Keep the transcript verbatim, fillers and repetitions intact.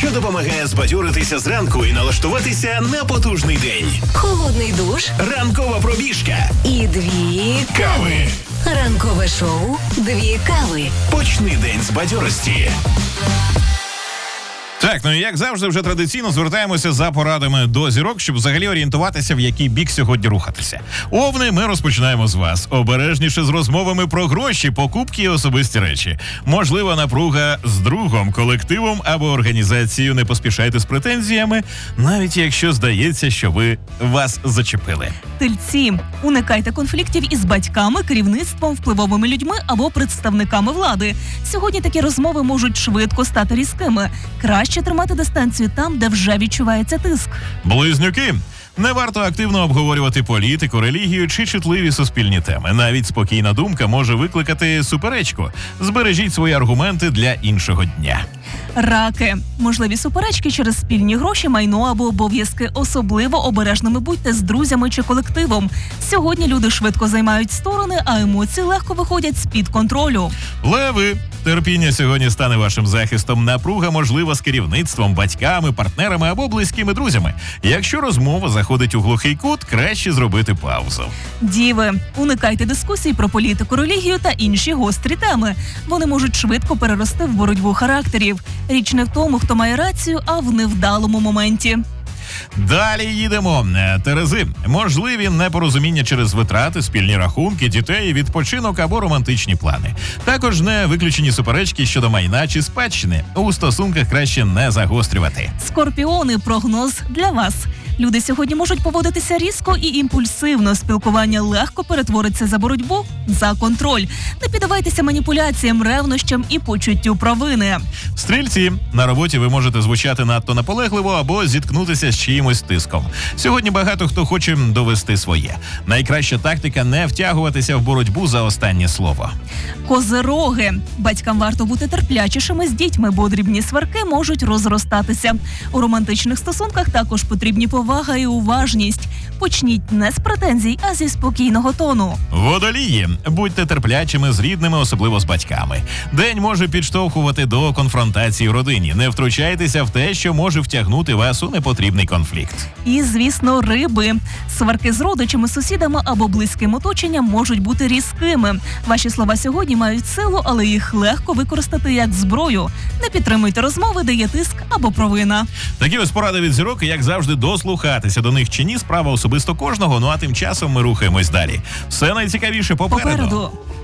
що допомагає збадьоритися зранку і налаштуватися на потужний день. Холодний душ. Ранкова пробіжка. І дві Кави. Ранкове шоу «Дві кави». Почни день з бадьорості. Так, ну і як завжди, вже традиційно звертаємося за порадами до зірок, щоб взагалі орієнтуватися, в який бік сьогодні рухатися. Овни, ми розпочинаємо з вас. Обережніше з розмовами про гроші, покупки і особисті речі. Можлива напруга з другом, колективом або організацією. Не поспішайте з претензіями, навіть якщо здається, що ви вас зачепили. Тельці. Уникайте конфліктів із батьками, керівництвом, впливовими людьми або представниками влади. Сьогодні такі розмови можуть швидко стати різкими. Краще тримати дистанцію там, де вже відчувається тиск. Близнюки. Не варто активно обговорювати політику, релігію чи чутливі суспільні теми. Навіть спокійна думка може викликати суперечку. Збережіть свої аргументи для іншого дня. Раки. Можливі суперечки через спільні гроші, майно або обов'язки. Особливо обережними будьте з друзями чи колективом. Сьогодні люди швидко займають сторони, а емоції легко виходять з-під контролю. Леви. Терпіння сьогодні стане вашим захистом. Напруга можлива з керівництвом, батьками, партнерами або близькими друзями. Якщо розмова заходить у глухий кут, краще зробити паузу. Діви. Уникайте дискусій про політику, релігію та інші гострі теми. Вони можуть швидко перерости в боротьбу характерів. Річ не в тому, хто має рацію, а в невдалому моменті. Далі їдемо. Терези. Можливі непорозуміння через витрати, спільні рахунки, дітей, відпочинок або романтичні плани. Також не виключені суперечки щодо майна чи спадщини. У стосунках краще не загострювати. Скорпіони. Прогноз для вас. Люди сьогодні можуть поводитися різко і імпульсивно. Спілкування легко перетвориться за боротьбу, за контроль. Не піддавайтеся маніпуляціям, ревнощам і почуттю провини. Стрільці. На роботі ви можете звучати надто наполегливо або зіткнутися з чиїмось тиском. Сьогодні багато хто хоче довести своє. Найкраща тактика – не втягуватися в боротьбу за останнє слово. Козироги. Батькам варто бути терплячішими з дітьми, бо дрібні сварки можуть розростатися. У романтичних стосунках також потрібні повага і уважність. Почніть не з претензій, а зі спокійного тону. Водолії. Будьте терплячими з рідними, особливо з батьками. День може підштовхувати до конфронтації в родині. Не втручайтеся в те, що може втягнути вас у непотрібний конфлікт. І, звісно, риби. Сварки з родичами, сусідами або близьким оточенням можуть бути різкими. Ваші слова сьогодні мають силу, але їх легко використати як зброю. Не підтримуйте розмови, де є тиск або провина. Такі ось поради від зірок, як завжди, дослухатися до них чи ні, справа особисто кожного. Ну а тим часом ми рухаємось далі. Все найцікавіше попереду. Попереду.